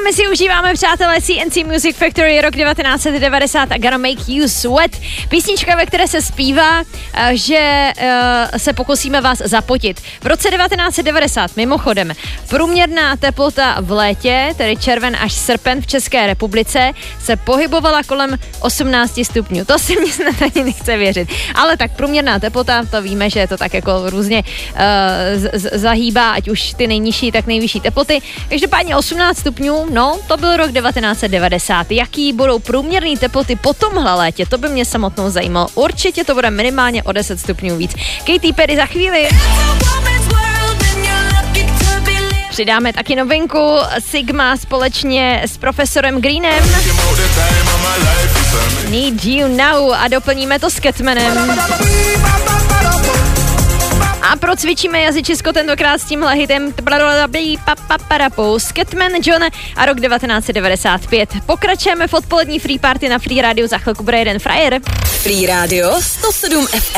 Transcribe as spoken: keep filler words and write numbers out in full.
my si užíváme, přátelé, C N C Music Factory, rok devatenáct set devadesát a Gonna Make You Sweat. Písnička, ve které se zpívá, že uh, se pokusíme vás zapotit. V roce devatenáct set devadesát, mimochodem, průměrná teplota v létě, tedy červen až srpen v České republice, se pohybovala kolem osmnáct stupňů. To si mě snad ani nechce věřit. Ale tak průměrná teplota, to víme, že je to tak jako různě uh, z- z- zahýbá, ať už ty nejnižší, tak nejvyšší teploty. Každopádně osmnáct stupňů, no, to byl rok devatenáct set devadesát. Jaký budou průměrné teploty po tomhle létě, to by mě samotnou zajímalo. Určitě to bude minimálně o deset stupňů víc. Katy Perry za chvíli. Přidáme taky novinku Sigma společně s profesorem Greenem. Need You Now a doplníme to s Catmanem. A procvičíme jazyčisko tentokrát s tímhle hitem Scatman John a rok devatenáct set devadesát pět. Pokračujeme v odpolední Free Party na Free Radio, za chvilku bude jeden frajer. Free Radio sto sedm F M.